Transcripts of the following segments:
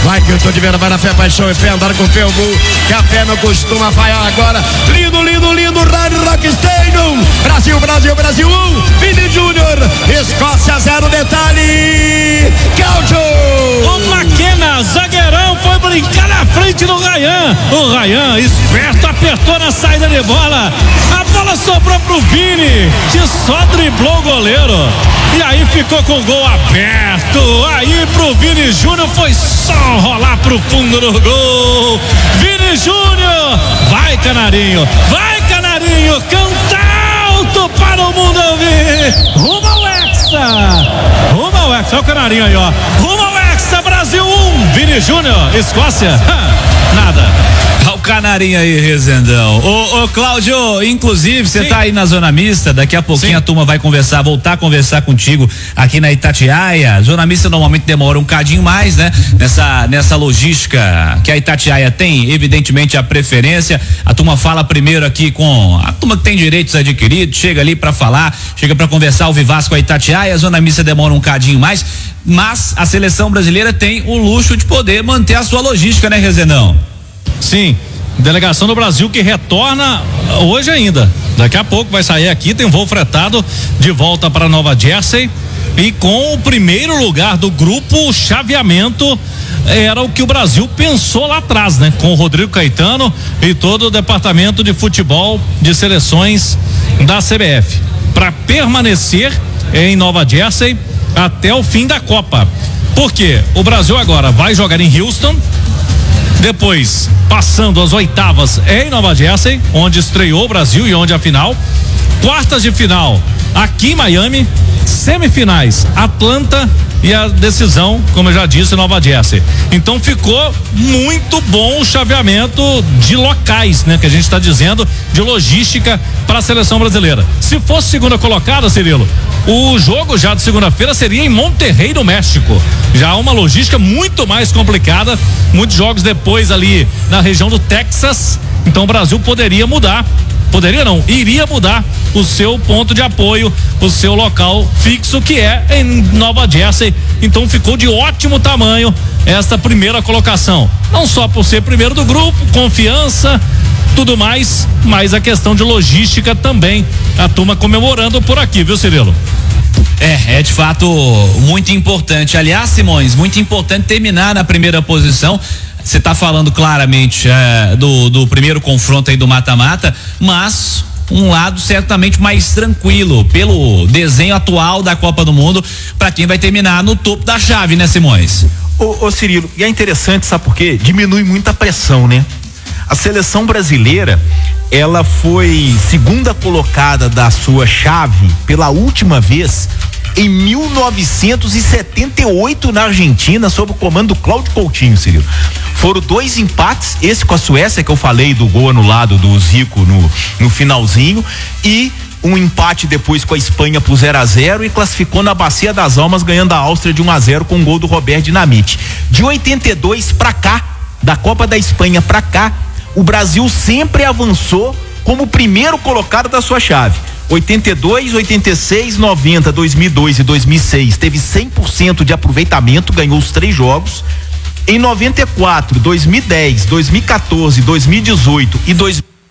Vai que eu tô de vendo, vai na fé, paixão e fé, andar com fé, o gol, que a fé não costuma falhar agora. Lindo, lindo, lindo, Rádio Rock Stadium. Brasil, Brasil, Brasil 1, Vini Júnior, Escócia 0, detalhe, Cláudio. O Maquena, zagueirão, foi brincar na frente do Ryan. O Ryan, esperto, apertou na saída de bola. A bola sobrou pro Vini, que só driblou o goleiro. E aí ficou com o gol aberto. Aí pro Vini Júnior foi só rolar pro fundo do gol. Vini Júnior, vai Canarinho, canta alto para o mundo ouvir. Rumo ao Hexa, olha o Canarinho aí, ó. Rumo ao Hexa, Brasil 1, Vini Júnior, Escócia, nada. Olha o Canarinho aí, Rezendão. Ô Cláudio, inclusive, você tá aí na zona mista, daqui a pouquinho a turma vai voltar a conversar contigo aqui na Itatiaia. Zona mista normalmente demora um cadinho mais, né? Nessa logística que a Itatiaia tem, evidentemente a preferência. A turma fala primeiro aqui com a turma que tem direitos adquiridos, chega ali pra falar, chega pra conversar ao vivaço com a Itatiaia. A zona mista demora um cadinho mais, mas a seleção brasileira tem o luxo de poder manter a sua logística, né, Rezendão? Sim, delegação do Brasil que retorna hoje ainda. Daqui a pouco vai sair aqui, tem voo fretado de volta para Nova Jersey. E com o primeiro lugar do grupo, o chaveamento era o que o Brasil pensou lá atrás, né? Com o Rodrigo Caetano e todo o departamento de futebol de seleções da CBF, para permanecer em Nova Jersey até o fim da Copa. Porque o Brasil agora vai jogar em Houston, depois passando as oitavas em Nova Jersey, onde estreou o Brasil e onde a final, quartas de final aqui em Miami, semifinais Atlanta e a decisão, como eu já disse, Nova Jersey. Então ficou muito bom o chaveamento de locais, né? Que a gente está dizendo, de logística para a seleção brasileira. Se fosse segunda colocada, Cirilo, o jogo já de segunda-feira seria em Monterrey, no México. Já uma logística muito mais complicada, muitos jogos depois ali na região do Texas. Então o Brasil poderia mudar. Poderia não, iria mudar o seu ponto de apoio, o seu local fixo, que é em Nova Jersey. Então ficou de ótimo tamanho esta primeira colocação, não só por ser primeiro do grupo, confiança, tudo mais, mas a questão de logística também, a turma comemorando por aqui, viu, Cirilo? É de fato muito importante. Aliás, Simões, muito importante terminar na primeira posição. Você está falando claramente do primeiro confronto aí do mata-mata, mas um lado certamente mais tranquilo pelo desenho atual da Copa do Mundo para quem vai terminar no topo da chave, né, Simões? Ô Cirilo, e é interessante, sabe por quê? Diminui muita pressão, né? A seleção brasileira, ela foi segunda colocada da sua chave pela última vez em 1978 na Argentina, sob o comando do Cláudio Coutinho, Cirilo. Foram 2 empates, esse com a Suécia, que eu falei do gol anulado do Zico no finalzinho, e um empate depois com a Espanha por 0-0 e classificou na Bacia das Almas, ganhando a Áustria de 1-0 com o gol do Roberto Dinamite. De 82 pra cá, da Copa da Espanha pra cá, o Brasil sempre avançou como primeiro colocado da sua chave. 82, 86, 90, 2002 e 2006 teve 100% de aproveitamento, ganhou os 3 jogos. Em 94, 2010, 2014, 2018 e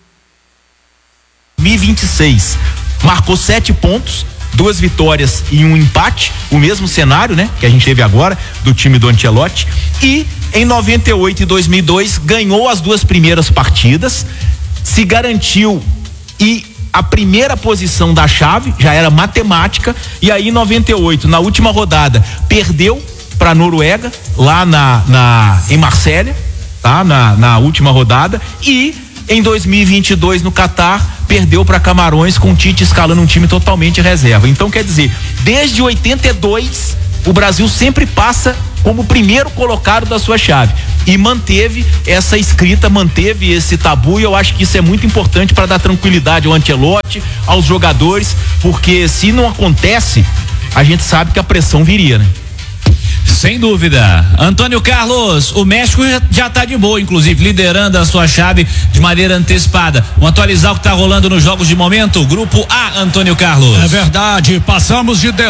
2026 marcou 7 pontos, 2 vitórias e 1 empate, o mesmo cenário, né, que a gente teve agora do time do Ancelotti. E em 98 e 2002 ganhou as 2 primeiras partidas, se garantiu e a primeira posição da chave já era matemática. E aí em 98, na última rodada, perdeu para Noruega lá em Marsella, tá? Na última rodada. E em 2022 no Catar perdeu para Camarões, com o Tite escalando um time totalmente reserva. Então, quer dizer, desde 82 o Brasil sempre passa como primeiro colocado da sua chave e manteve essa escrita, manteve esse tabu, e eu acho que isso é muito importante para dar tranquilidade ao Ancelotti, aos jogadores, porque se não acontece, a gente sabe que a pressão viria, né? Sem dúvida. Antônio Carlos, o México já tá de boa, inclusive, liderando a sua chave de maneira antecipada. Vamos atualizar o que tá rolando nos jogos de momento. Grupo A, Antônio Carlos. É verdade, passamos de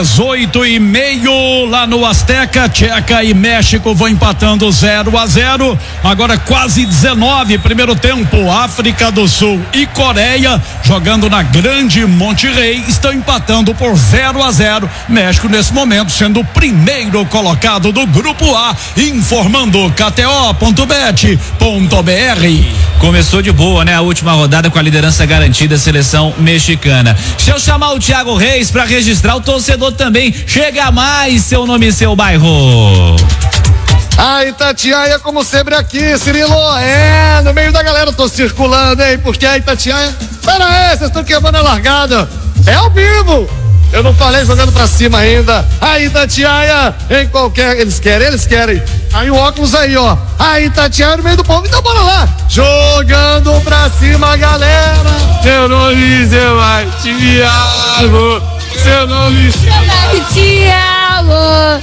18,5 lá no Azteca. Tcheca e México vão empatando 0-0. Agora quase 19, primeiro tempo. África do Sul e Coreia jogando na Grande Monterrey estão empatando por 0-0. México nesse momento sendo o primeiro colocado do Grupo A, informando KTO.bet.br. Começou de boa, né? A última rodada com a liderança garantida, a seleção mexicana. Se eu chamar o Thiago Reis para registrar, o torcedor também chega mais, seu nome e seu bairro. A Itatiaia, como sempre aqui, Cirilo, no meio da galera, tô circulando, hein, porque a Itatiaia, pera aí, vocês estão queimando a largada, é ao vivo, eu não falei jogando pra cima ainda, a Itatiaia, em qualquer, eles querem, aí o óculos aí, ó, a Itatiaia no meio do povo, então bora lá, jogando pra cima, galera, seu nome, seu mais, Thiago, seu nome, Thiago.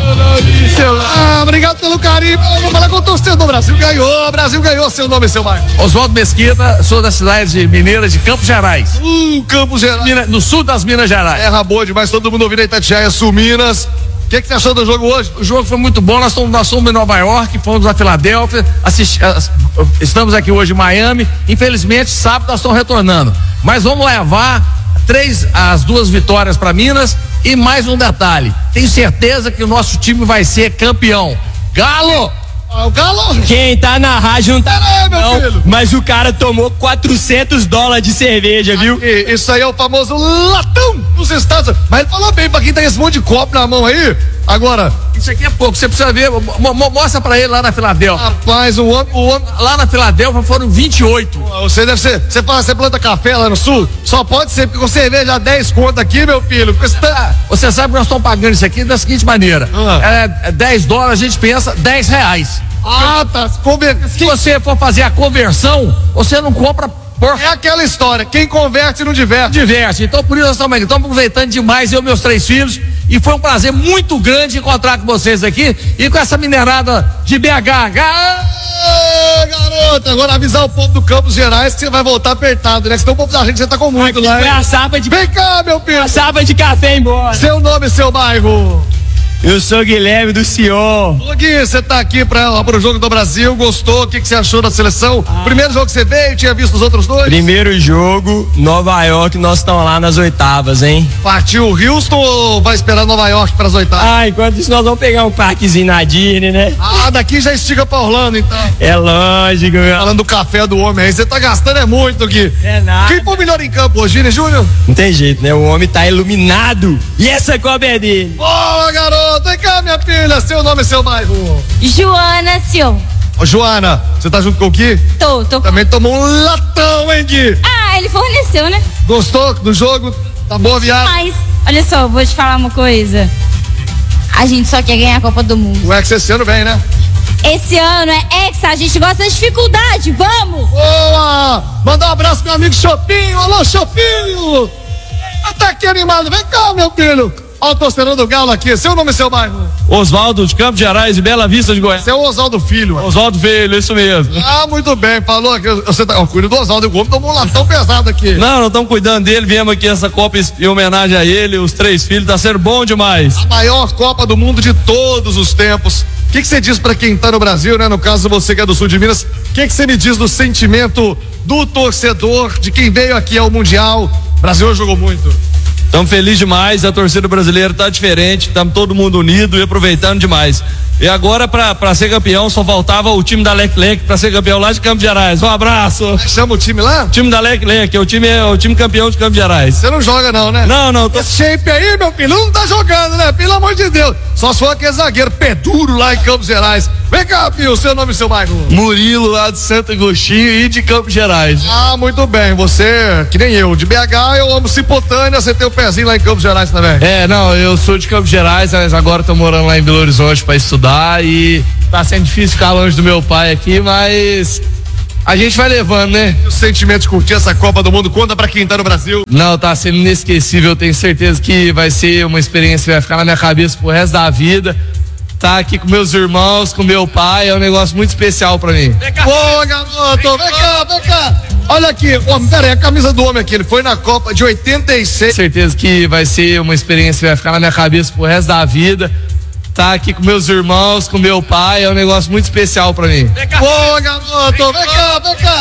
Obrigado pelo carinho. Vamos falar com o torcedor. O Brasil ganhou, seu nome, seu bairro. Oswaldo Mesquita, sou da cidade mineira de Campos Gerais. Campos Gerais. No sul das Minas Gerais. Terra boa demais, todo mundo ouvindo a Itatiaia, Sul Minas. O que você achou do jogo hoje? O jogo foi muito bom, nós somos em Nova York, fomos a Filadélfia, estamos aqui hoje em Miami. Infelizmente, sábado nós estamos retornando. Mas vamos levar as 2 vitórias para Minas. E mais um detalhe, tenho certeza que o nosso time vai ser campeão. Galo! O Galo? Quem tá na rádio não tá meu filho. Mas o cara tomou $400 de cerveja, viu? Isso aí é o famoso latão dos Estados. Mas ele falou bem pra quem tem esse monte de copo na mão aí. Agora, isso aqui é pouco, você precisa ver, mostra pra ele lá na Filadélfia. Rapaz, o homem lá na Filadélfia foram 28. Você deve ser, você planta café lá no sul? Só pode ser, porque com cerveja 10 conto aqui, meu filho. Você sabe que nós estamos pagando isso aqui da seguinte maneira, $10, a gente pensa R$10. Tá. Se você for fazer a conversão, você não compra É aquela história, quem converte não diverte. Então por isso nós estamos aproveitando demais, eu e meus 3 filhos, e foi um prazer muito grande encontrar com vocês aqui e com essa minerada de BH. Garoto, agora avisar o povo do Campos Gerais que você vai voltar apertado, né? Senão o povo da gente já tá com muito lá. Foi a sapa de... Vem cá, meu filho. A sapa de café embora. Seu nome e seu bairro? Eu sou Guilherme do Sion. Gui, você tá aqui pro jogo do Brasil, gostou? O que você achou da seleção? Primeiro jogo que você veio, tinha visto os outros 2? Primeiro jogo, Nova York, nós estamos lá nas oitavas, hein? Partiu Houston ou vai esperar Nova York para as oitavas? Enquanto isso nós vamos pegar um parquezinho na Disney, né? Daqui já estiga pra Orlando, então. É lógico, meu. Falando do café do homem aí, você tá gastando muito, Gui. É nada. Quem foi melhor em campo hoje, Gini Júnior? Não tem jeito, né? O homem tá iluminado. E essa cobra é dele. Boa, garoto. Vem cá, minha filha. Seu nome e seu bairro? Joana Sion. Ô, Joana, você tá junto com o Gui? Tô. Também tomou um latão, hein, Gui? Ele forneceu, né? Gostou do jogo? Tá boa a viagem? Mas, olha só, vou te falar uma coisa. A gente só quer ganhar a Copa do Mundo. O Hexa esse ano vem, né? Esse ano é Hexa, a gente gosta da dificuldade, vamos! Boa! Mandar um abraço pro meu amigo Chopinho. Alô, Chopinho! Tá aqui animado, vem cá, meu filho. Olha o torcedor do Galo aqui, seu nome e seu bairro? Oswaldo de Campos Gerais e Bela Vista de Goiás. Seu Oswaldo Filho. Oswaldo Filho, isso mesmo. Muito bem, falou aqui, você tá, cuida do Oswaldo, o homem tomou um latão pesado aqui. Não estamos cuidando dele, viemos aqui essa Copa em homenagem a ele, os 3 filhos, tá sendo bom demais. A maior Copa do Mundo de todos os tempos. O que você diz pra quem tá no Brasil, né? No caso você que é do sul de Minas, o que você me diz do sentimento do torcedor, de quem veio aqui ao Mundial? O Brasil jogou muito. Estamos felizes demais, a torcida brasileira está diferente, estamos todo mundo unido e aproveitando demais. E agora, para ser campeão, só faltava o time da Lec para ser campeão lá de Campos Gerais. Um abraço. Chama o time lá? O time da Lec, é o time campeão de Campos Gerais. Você não joga não, né? Não. Esse shape aí, meu filho, não tá jogando, né? Pelo amor de Deus. Só se for aquele zagueiro pé duro lá em Campos Gerais. Vem cá, Pio, seu nome e seu bairro? Murilo, lá de Santo Agostinho e de Campos Gerais. Muito bem. Você, que nem eu, de BH, eu amo Cipotânia, você tem o pezinho lá em Campos Gerais também. Eu sou de Campos Gerais, mas agora tô morando lá em Belo Horizonte para estudar e tá sendo difícil ficar longe do meu pai aqui, mas a gente vai levando, né? E o sentimento de curtir essa Copa do Mundo, conta pra quem tá no Brasil. Não, tá sendo inesquecível, eu tenho certeza que vai ser uma experiência que vai ficar na minha cabeça pro resto da vida. Tá aqui com meus irmãos, com meu pai, é um negócio muito especial pra mim. Ô, garoto, vem cá. Olha aqui, pera aí, a camisa do homem aqui, ele foi na Copa de 86. Certeza que vai ser uma experiência que vai ficar na minha cabeça pro resto da vida. Tá aqui com meus irmãos, com meu pai, é um negócio muito especial pra mim. Ô, garoto, vem cá.